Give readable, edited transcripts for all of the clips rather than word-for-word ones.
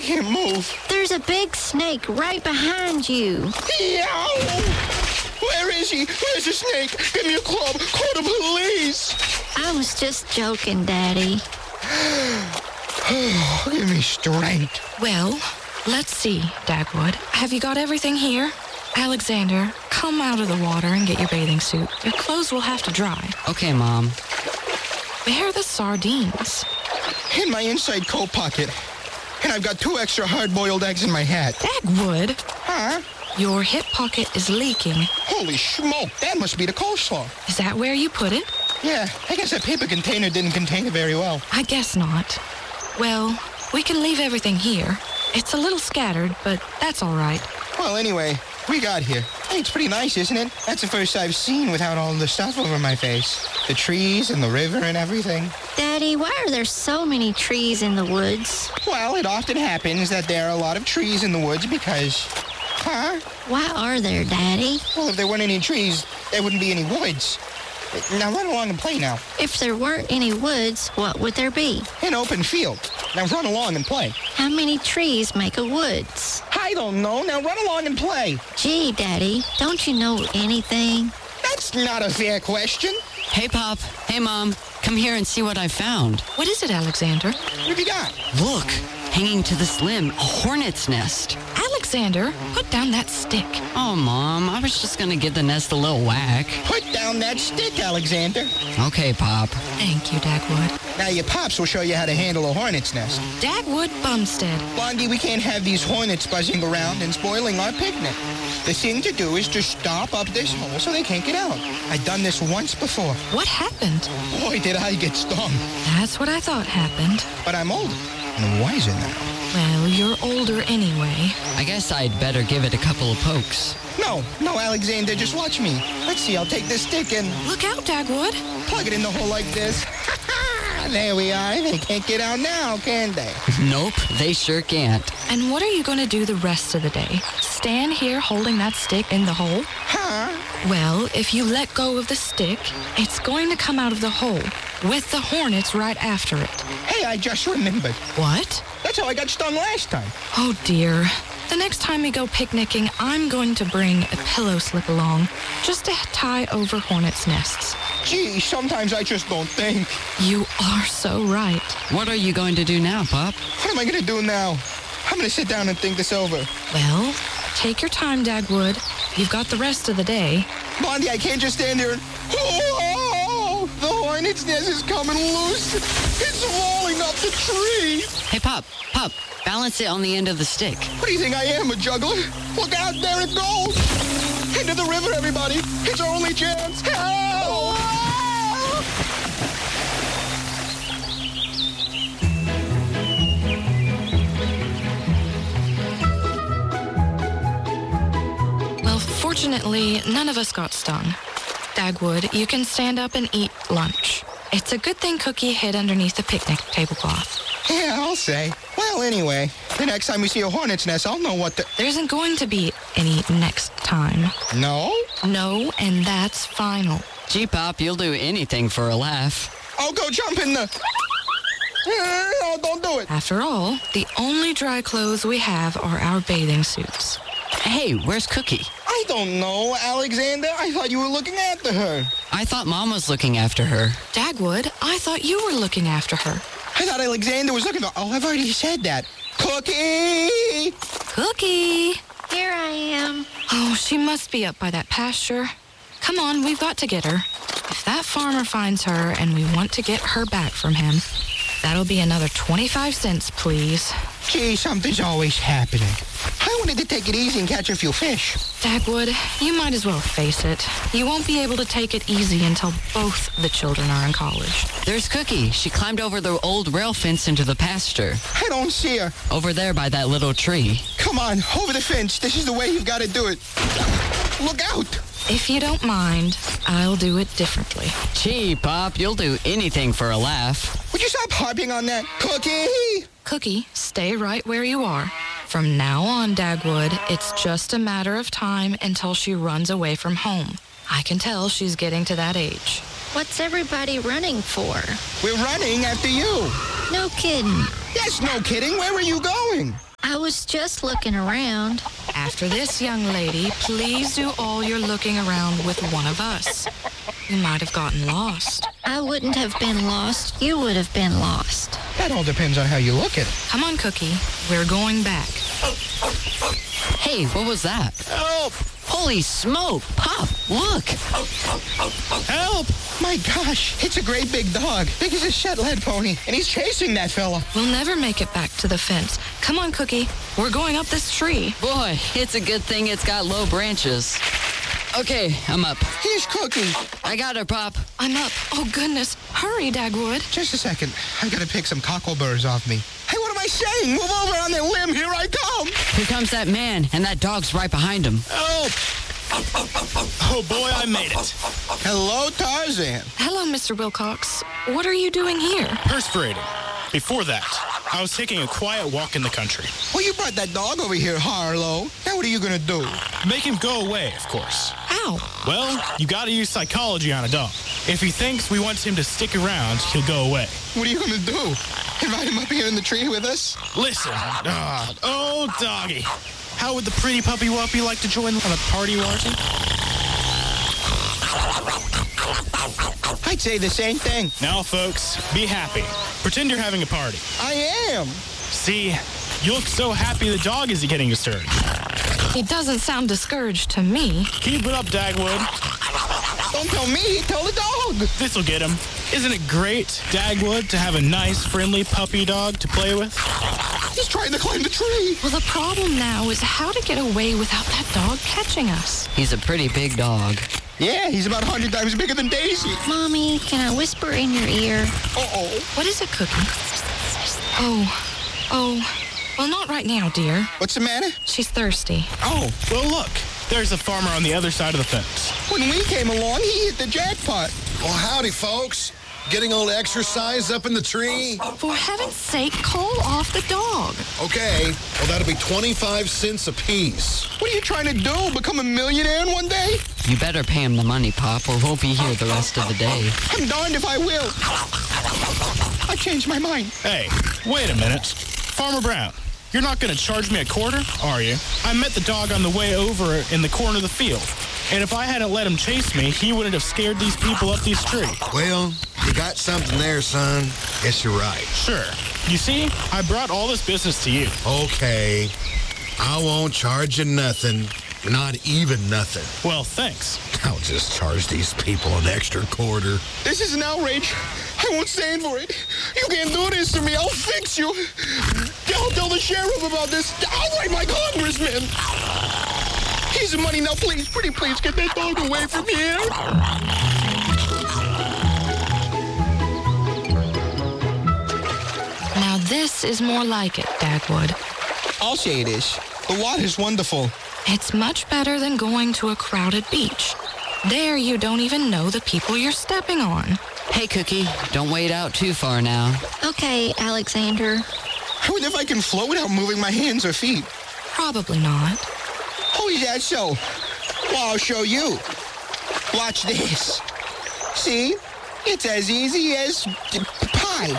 can't move. There's a big snake right behind you. Yow! Where is he? Where's the snake? Give me a club. Call the police. I was just joking, Daddy. Give me strength. Well, let's see, Dagwood. Have you got everything here? Alexander, come out of the water and get your bathing suit. Your clothes will have to dry. Okay, Mom. Where are the sardines? In my inside coat pocket. And I've got 2 extra hard-boiled eggs in my hat. Dagwood, Huh? your hip pocket is leaking. Holy smoke, that must be the coleslaw. Is that where you put it? Yeah, I guess that paper container didn't contain it very well. I guess not. Well, we can leave everything here. It's a little scattered, but that's all right. Well, anyway, we got here. Hey, it's pretty nice, isn't it? That's the first I've seen without all the stuff over my face. The trees and the river and everything. Daddy, why are there so many trees in the woods? Well, it often happens that there are a lot of trees in the woods because... Huh? Why are there, Daddy? Well, if there weren't any trees, there wouldn't be any woods. Now run along and play now. If there weren't any woods, what would there be? An open field. Now run along and play. How many trees make a woods? I don't know. Now run along and play. Gee, Daddy, don't you know anything? That's not a fair question. Hey, Pop. Hey, Mom. Come here and see what I found. What is it, Alexander? What have you got? Look, hanging to this limb, a hornet's nest. Alexander, put down that stick. Oh, Mom, I was just gonna give the nest a little whack. Put down that stick, Alexander. Okay, Pop. Thank you, Dagwood. Now your pops will show you how to handle a hornet's nest. Dagwood Bumstead. Blondie, we can't have these hornets buzzing around and spoiling our picnic. The thing to do is just stop up this hole so they can't get out. I've done this once before. What happened? Boy, did I get stung. That's what I thought happened. But I'm older and wiser now. Well, you're older anyway. I guess I'd better give it a couple of pokes. No, Alexander, just watch me. Let's see, I'll take this stick and Look out, Dagwood. plug it in the hole like this. There we are. They can't get out now, can they? Nope, they sure can't. And what are you going to do the rest of the day? Stand here holding that stick in the hole? Huh? Well, if you let go of the stick, it's going to come out of the hole with the hornets right after it. Hey, I just remembered. What? That's how I got stung last time. Oh, dear. The next time we go picnicking, I'm going to bring a pillow slip along just to tie over hornets' nests. Gee, sometimes I just don't think. You are so right. What are you going to do now, Pop? What am I going to do now? I'm going to sit down and think this over. Well, take your time, Dagwood. You've got the rest of the day. Blondie, I can't just stand here and... Oh, the hornet's nest is coming loose. It's rolling up the tree. Hey, Pop, balance it on the end of the stick. What do you think I am, a juggler? Look out, there it goes. Into the river, everybody. It's our only chance. Help! Well, fortunately, none of us got stung. Dagwood, you can stand up and eat lunch. It's a good thing Cookie hid underneath the picnic tablecloth. Yeah, I'll say. Well, anyway, the next time we see a hornet's nest, I'll know what to... There isn't going to be any next time. No? No, and that's final. Gee, Pop, you'll do anything for a laugh. I'll go jump in the... Oh, don't do it. After all, the only dry clothes we have are our bathing suits. Hey, where's Cookie? I don't know, Alexander. I thought you were looking after her. I thought Mom was looking after her. Dagwood, I thought you were looking after her. I thought Alexander was looking for... Oh, I've already said that. Cookie! Cookie! Here I am. Oh, she must be up by that pasture. Come on, we've got to get her. If that farmer finds her and we want to get her back from him, that'll be another 25 cents, please. Gee, something's always happening. I wanted to take it easy and catch a few fish. Dagwood, you might as well face it. You won't be able to take it easy until both the children are in college. There's Cookie. She climbed over the old rail fence into the pasture. I don't see her. Over there by that little tree. Come on, over the fence. This is the way you've got to do it. Look out! If you don't mind, I'll do it differently. Gee, Pop, you'll do anything for a laugh. Would you stop harping on that? Cookie! Cookie, stay right where you are. From now on, Dagwood, it's just a matter of time until she runs away from home. I can tell she's getting to that age. What's everybody running for? We're running after you. No kidding. Yes, no kidding. Where are you going? I was just looking around. After this, young lady, please do all your looking around with one of us. You might have gotten lost. I wouldn't have been lost. You would have been lost. That all depends on how you look at it. Come on, Cookie. We're going back. Hey, what was that? Help! Holy smoke! Pop, look! Help! My gosh, it's a great big dog. Big as a Shetland pony. And he's chasing that fella. We'll never make it back to the fence. Come on, Cookie. We're going up this tree. Boy, it's a good thing it's got low branches. Okay, I'm up. Here's Cookie. I got her, Pop. I'm up. Oh, goodness. Hurry, Dagwood. Just a second. I've got to pick some cockleburrs off me. Hey, what am I saying? Move over on that limb. Here I come. Here comes that man, and that dog's right behind him. Help! Oh, boy, I made it. Hello, Tarzan. Hello, Mr. Wilcox. What are you doing here? Perspirating. Before that, I was taking a quiet walk in the country. Well, you brought that dog over here, Harlow. Now what are you going to do? Make him go away, of course. How? Well, you gotta use psychology on a dog. If he thinks we want him to stick around, he'll go away. What are you going to do? Invite him up here in the tree with us? Listen, oh, doggy. How would the pretty puppy wuppy like to join on a party, Warty? I'd say the same thing. Now, folks, be happy. Pretend you're having a party. I am. See, you look so happy the dog is getting disturbed. He doesn't sound discouraged to me. Keep it up, Dagwood. Don't tell me, tell the dog. This'll get him. Isn't it great, Dagwood, to have a nice, friendly puppy dog to play with? He's trying to climb the tree. Well, the problem now is how to get away without that dog catching us. He's a pretty big dog. Yeah, he's about 100 times bigger than Daisy. Mommy, can I whisper in your ear? Uh-oh. What is it, Cookie? Oh, well, not right now, dear. What's the matter? She's thirsty. Oh, Well, look. There's a farmer on the other side of the fence. when we came along, he hit the jackpot. Well, howdy, folks. Getting a little exercise up in the tree? For heaven's sake, call off the dog. Okay. Well, that'll be 25 cents apiece. What are you trying to do, become a millionaire in one day? You better pay him the money, Pop, or we'll be here the rest of the day. I'm darned if I will. I changed my mind. Hey, wait a minute. Farmer Brown, you're not going to charge me a quarter, are you? I met the dog on the way over in the corner of the field. And if I hadn't let him chase me, he wouldn't have scared these people up this tree. Well, you got something there, son. Guess you're right. Sure. You see, I brought all this business to you. Okay. I won't charge you nothing. Not even nothing. Well, thanks. I'll just charge these people an extra quarter. This is an outrage. I won't stand for it. You can't do this to me. I'll fix you. I'll tell the sheriff about this. I'll write my congressman. Here's the money now, please. Pretty please get that dog away from here. Now this is more like it, Dagwood. I'll say it is. The water's wonderful. It's much better than going to a crowded beach. There you don't even know the people you're stepping on. Hey, Cookie, don't wade out too far now. Okay, Alexander. I wonder if I can float without moving my hands or feet. Probably not. Oh, is that so? Well, I'll show you. Watch this. See? It's as easy as pie.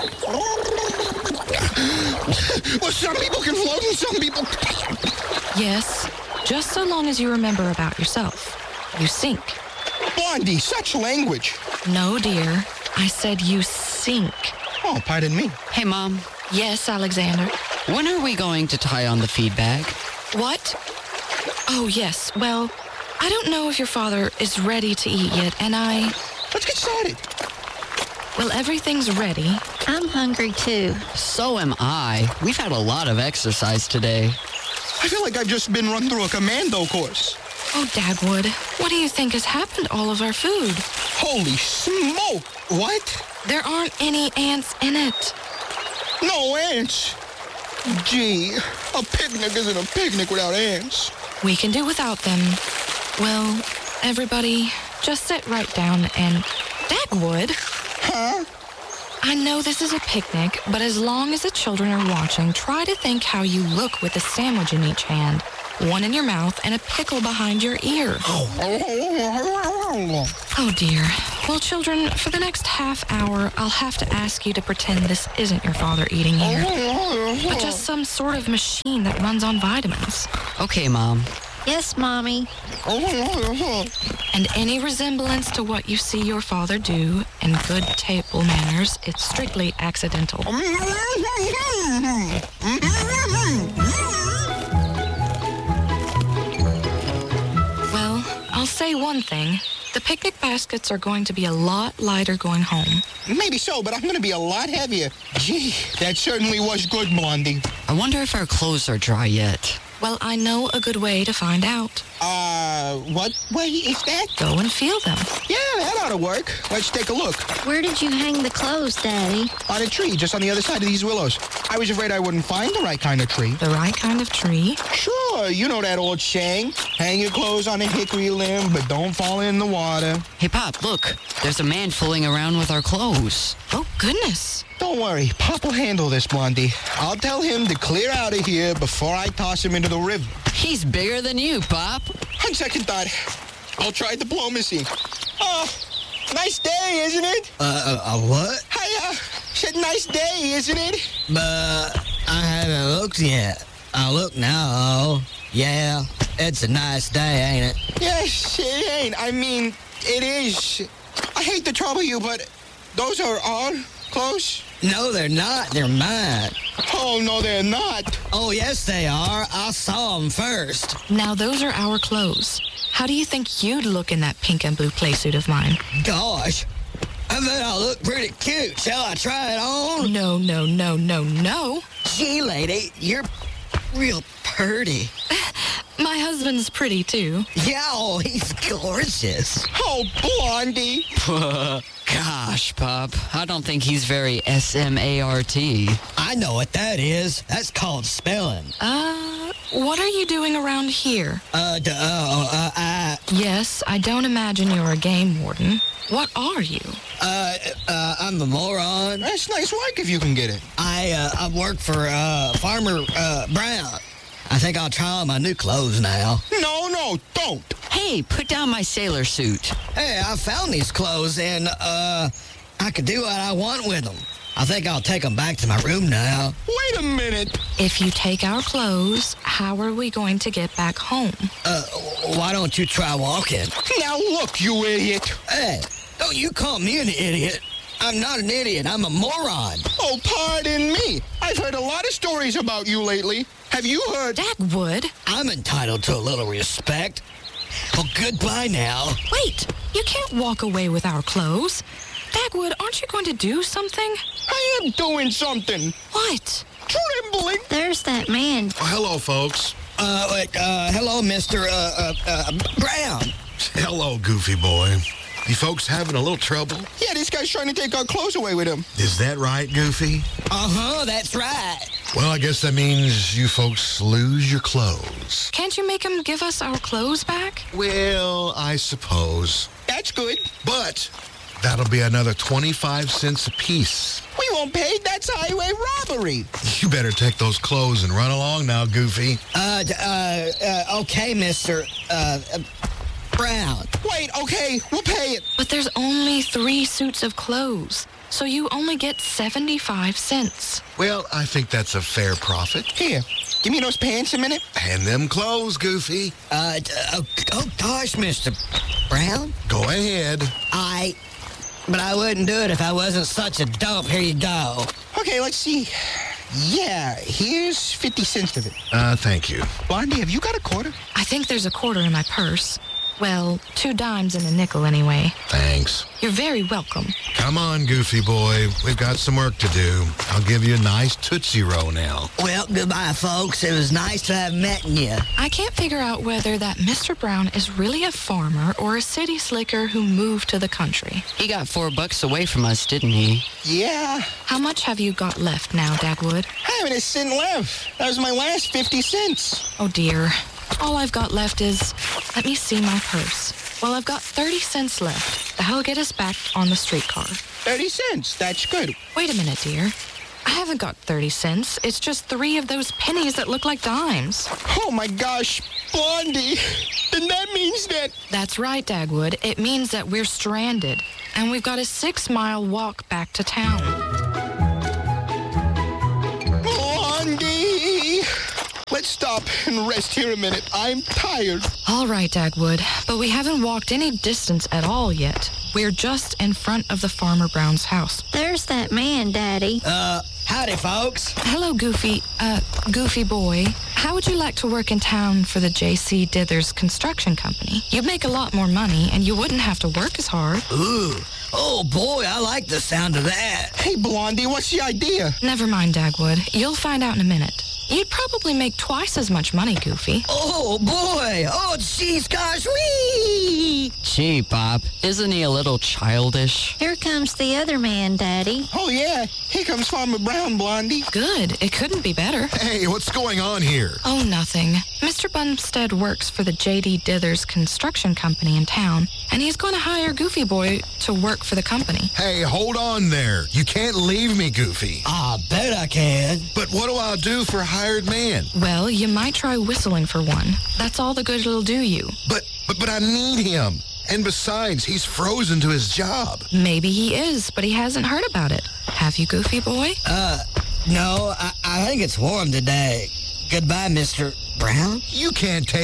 Well, some people can float and some people... Yes, just so long as you remember about yourself. You sink. Blondie, such language. No, dear. I said you sink. Oh, pardon me. Hey, Mom, Yes, Alexander. when are we going to tie on the feed bag? What? Oh, yes. Well, I don't know if your father is ready to eat yet, and Let's get started. well, everything's ready. I'm hungry too. So am I. We've had a lot of exercise today. I feel like I've just been run through a commando course. Oh, Dagwood, what do you think has happened to all of our food? Holy smoke! What? There aren't any ants in it. No ants. Gee, a picnic isn't a picnic without ants. We can do without them. Well, everybody, just sit right down and... Dagwood? Huh? I know this is a picnic, but as long as the children are watching, try to think how you look with a sandwich in each hand, one in your mouth, and a pickle behind your ear. Oh dear, Well, children, for the next half hour, I'll have to ask you to pretend this isn't your father eating here, but just some sort of machine that runs on vitamins. Okay, Mom. Yes, Mommy. And any resemblance to what you see your father do in good table manners, it's strictly accidental. Well, I'll say one thing. The picnic baskets are going to be a lot lighter going home. Maybe so, but I'm going to be a lot heavier. Gee, that certainly was good, Blondie. I wonder if our clothes are dry yet. Well, I know a good way to find out. What way is that? Go and feel them. Yeah, that ought to work. Let's take a look. Where did you hang the clothes, Daddy? On a tree, just on the other side of these willows. I was afraid I wouldn't find the right kind of tree. The right kind of tree? Sure, you know that old saying. Hang your clothes on a hickory limb, but don't fall in the water. Hey, Pop, look. There's a man fooling around with our clothes. Oh, goodness. Don't worry, Pop will handle this, Blondie. I'll tell him to clear out of here before I toss him into the river. He's bigger than you, Pop. On second thought, I'll try diplomacy. Oh, nice day, isn't it? What? Hi, said nice day, isn't it? But I haven't looked yet. I'll look now. Yeah, it's a nice day, ain't it? Yes, it ain't. I mean, it is. I hate to trouble you, but those are our clothes? No, they're not. They're mine. Oh, no, they're not. Oh, yes, they are. I saw them first. Now, those are our clothes. How do you think you'd look in that pink and blue playsuit of mine? Gosh, I bet I'll look pretty cute. Shall I try it on? No. Gee, lady, you're real pretty. My husband's pretty, too. Yeah, oh, he's gorgeous. Oh, Blondie. Gosh, Pop. I don't think he's very SMART. I know what that is. That's called spelling. What are you doing around here? Yes, I don't imagine you're a game warden. What are you? I'm a moron. That's nice work if you can get it. I work for Farmer Brown. I think I'll try on my new clothes now. No, don't. Hey, put down my sailor suit. Hey, I found these clothes and I could do what I want with them. I think I'll take them back to my room now. Wait a minute. If you take our clothes, how are we going to get back home? Why don't you try walking? Now look, you idiot. Hey, don't you call me an idiot. I'm not an idiot. I'm a moron. Oh, pardon me. I've heard a lot of stories about you lately. Have you heard? Dagwood? I'm entitled to a little respect. Well, goodbye now. Wait, you can't walk away with our clothes. Dagwood, aren't you going to do something? I am doing something. What? Trembling. There's that man. Oh, hello, folks. Hello, Mr. Brown. Hello, Goofy boy. You folks having a little trouble? Yeah, this guy's trying to take our clothes away with him. Is that right, Goofy? Uh-huh, that's right. Well, I guess that means you folks lose your clothes. Can't you make him give us our clothes back? Well, I suppose. That's good. But that'll be another 25 cents apiece. We won't pay. That's highway robbery. You better take those clothes and run along now, Goofy. Okay, Mr. Brown. Wait, okay, we'll pay it. But there's only 3 suits of clothes, so you only get 75 cents. Well, I think that's a fair profit. Here, give me those pants a minute. And them clothes, Goofy. Oh gosh, Mr. Brown. Go ahead. But I wouldn't do it if I wasn't such a dope. Here you go. Okay, let's see. Yeah, here's 50 cents of it. Thank you. Blondie, have you got a quarter? I think there's a quarter in my purse. Well, 2 dimes and a nickel anyway. Thanks. You're very welcome. Come on, Goofy boy. We've got some work to do. I'll give you a nice Tootsie Roll now. Well, goodbye, folks. It was nice to have met you. I can't figure out whether that Mr. Brown is really a farmer or a city slicker who moved to the country. He got $4 away from us, didn't he? Yeah. How much have you got left now, Dagwood? I haven't a cent left. That was my last 50 cents. Oh, dear. All I've got left is... Let me see my purse. Well, I've got 30 cents left. That'll get us back on the streetcar. 30 cents. That's good. Wait a minute, dear. I haven't got 30 cents. It's just 3 of those pennies that look like dimes. Oh my gosh, Blondie. Then that means that... That's right, Dagwood. It means that we're stranded, and we've got a 6-mile walk back to town. Blondie! Let's stop and rest here a minute. I'm tired. All right, Dagwood, but we haven't walked any distance at all yet. We're just in front of the Farmer Brown's house. There's that man, Daddy. Howdy, folks. Hello, Goofy. Goofy boy. How would you like to work in town for the J.C. Dithers Construction Company? You'd make a lot more money, and you wouldn't have to work as hard. Ooh. Oh, boy, I like the sound of that. Hey, Blondie, what's the idea? Never mind, Dagwood. You'll find out in a minute. You'd probably make twice as much money, Goofy. Oh, boy. Oh, jeez, gosh, wee! Gee, Bob, isn't he a little childish? Here comes the other man, Daddy. Oh, yeah. Here comes Farmer Brown, Blondie. Good. It couldn't be better. Hey, what's going on here? Oh, nothing. Mr. Bumstead works for the J.D. Dithers Construction Company in town, and he's going to hire Goofy Boy to work for the company. Hey, hold on there. You can't leave me, Goofy. I bet I can. But what do I do for a hired man? Well, you might try whistling for one. That's all the good it'll do you. But I need him. And besides, he's frozen to his job. Maybe he is, but he hasn't heard about it. Have you, Goofy Boy? No, I think it's warm today. Goodbye, Mr. Brown. You can't take